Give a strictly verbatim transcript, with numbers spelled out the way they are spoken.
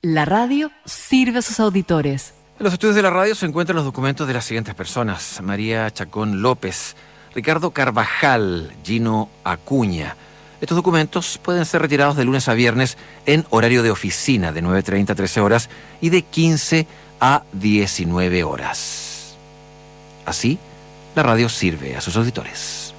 La radio sirve a sus auditores. En los estudios de la radio se encuentran los documentos de las siguientes personas: María Chacón López, Ricardo Carvajal, Gino Acuña. Estos documentos pueden ser retirados de lunes a viernes en horario de oficina de nueve treinta a trece horas y de quince a diecinueve horas. Así, la radio sirve a sus auditores.